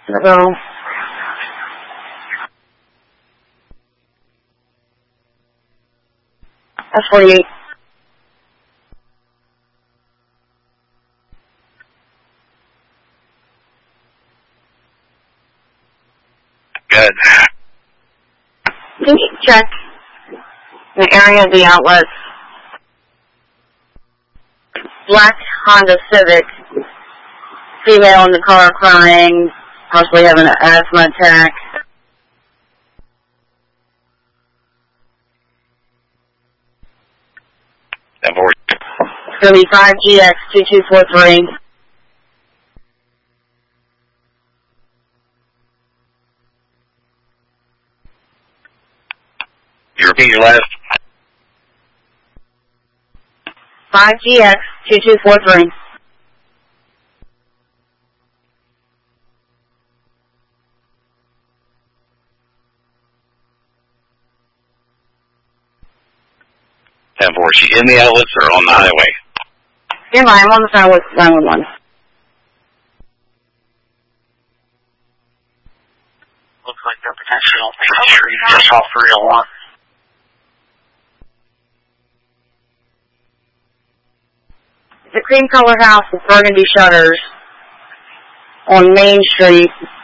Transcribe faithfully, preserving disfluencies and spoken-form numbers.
So, that's forty-eight. Good. Can you check the area of the outlets? Black Honda Civic. Female in the car crying, possibly having an asthma attack. ten four. It's going to be five G X two two four three. You repeat your last? five G X two two four three. ten four. She in the outlets or on the highway? Stand by, I'm on the phone with nine one one. Looks like they're potentially on Main Street, just off three oh one. The cream color house with burgundy shutters on Main Street,